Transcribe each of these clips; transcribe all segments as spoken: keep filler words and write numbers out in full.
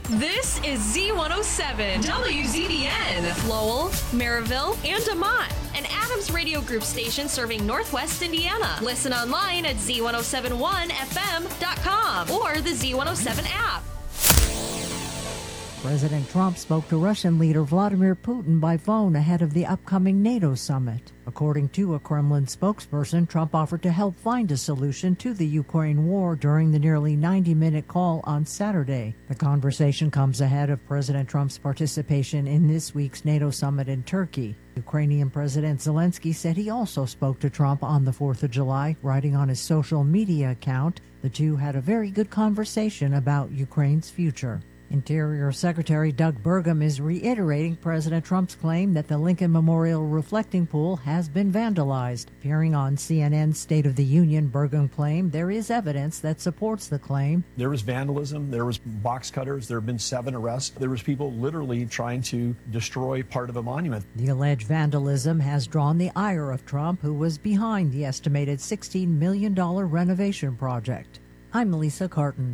This is Z one oh seven, W Z B N, Lowell, Maryville, and DeMont, an Adams Radio Group station serving Northwest Indiana. Listen online at Z one oh seven one F M dot com or the Z one oh seven app. President Trump spoke to Russian leader Vladimir Putin by phone ahead of the upcoming NATO summit. According to a Kremlin spokesperson, Trump offered to help find a solution to the Ukraine war during the nearly ninety-minute call on Saturday. The conversation comes ahead of President Trump's participation in this week's NATO summit in Turkey. Ukrainian President Zelensky said he also spoke to Trump on the fourth of July, writing on his social media account, "The two had a very good conversation about Ukraine's future." Interior Secretary Doug Burgum is reiterating President Trump's claim that the Lincoln Memorial reflecting pool has been vandalized. Appearing on C N N's State of the Union, Burgum claimed there is evidence that supports the claim. There was vandalism, there was box cutters, there have been seven arrests. There was people literally trying to destroy part of a monument. The alleged vandalism has drawn the ire of Trump, who was behind the estimated sixteen million dollars renovation project. I'm Lisa Carton.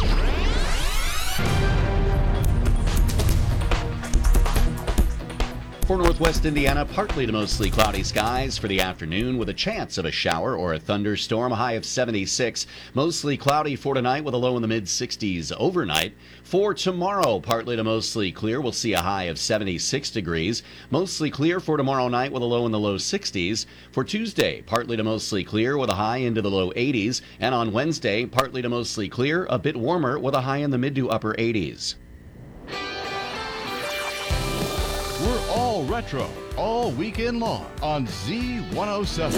For Northwest Indiana, partly to mostly cloudy skies for the afternoon with a chance of a shower or a thunderstorm, a high of seventy-six. Mostly cloudy for tonight with a low in the mid sixties overnight. For tomorrow, partly to mostly clear, we'll see a high of seventy-six degrees. Mostly clear for tomorrow night with a low in the low sixties. For Tuesday, partly to mostly clear with a high into the low eighties. And on Wednesday, partly to mostly clear, a bit warmer with a high in the mid to upper eighties. We're all retro, all weekend long on Z one oh seven.